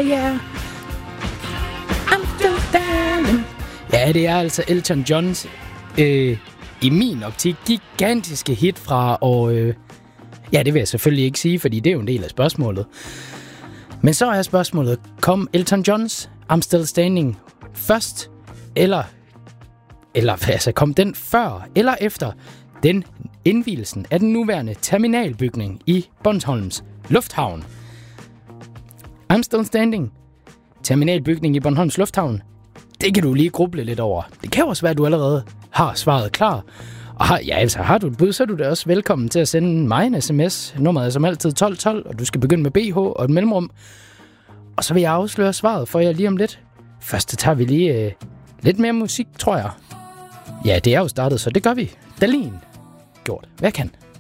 yeah. I'm still standing. Ja, det er altså Elton Johns, i min optik, gigantiske hit fra år... ja, det vil jeg selvfølgelig ikke sige, fordi det er jo en del af spørgsmålet. Men så er spørgsmålet, kom Elton Johns I'm Still Standing først, eller altså kom den før eller efter den indvielsen af den nuværende terminalbygning i Bornholms Lufthavn? I'm Still Standing, terminalbygning i Bornholms Lufthavn. Det kan du lige gruble lidt over. Det kan også være, at du allerede har svaret klar. Og har du et bud, så er du da også velkommen til at sende mig en sms. Nummeret er som altid 1212, og du skal begynde med BH og et mellemrum. Og så vil jeg afsløre svaret for jer lige om lidt. Først tager vi lige lidt mere musik, tror jeg. Ja, det er jo startet, så det gør vi. Dahlin. Gjort. Hvad kan?